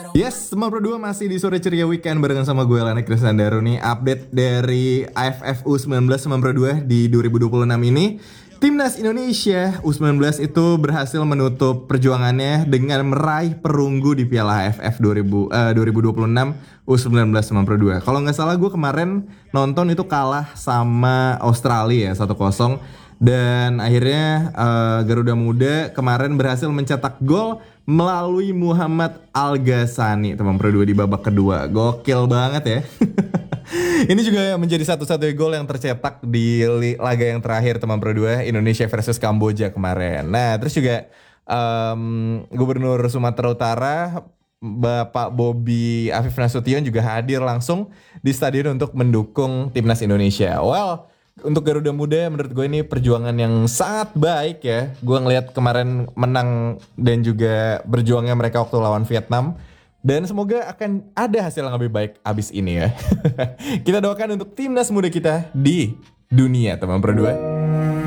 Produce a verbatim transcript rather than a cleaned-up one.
Yes, teman berdua masih di sore ceria weekend barengan sama gue Lana Krisandaru nih. Update dari A F F U sembilan belas teman berdua di dua ribu dua puluh enam ini. Timnas Indonesia U sembilan belas itu berhasil menutup perjuangannya dengan meraih perunggu di Piala A F F dua ribu, uh, dua ribu dua puluh enam U sembilan belas teman berdua. Kalau nggak salah gue kemarin nonton itu kalah sama Australia ya satu kosong. Dan akhirnya uh, Garuda Muda kemarin berhasil mencetak gol melalui Muhammad Al-Ghassani teman berdua di babak kedua. Gokil banget ya. Ini juga menjadi satu-satunya gol yang tercetak di laga yang terakhir teman berdua, Indonesia versus Kamboja kemarin. Nah terus juga um, Gubernur Sumatera Utara Bapak Bobi Afif Nasution juga hadir langsung di stadion untuk mendukung timnas Indonesia. Well, untuk Garuda Muda menurut gue ini perjuangan yang sangat baik ya. Gue ngelihat kemarin menang dan juga berjuangnya mereka waktu lawan Vietnam. Dan semoga akan ada hasil yang lebih baik abis ini ya. Kita doakan untuk timnas muda kita di dunia teman berdua.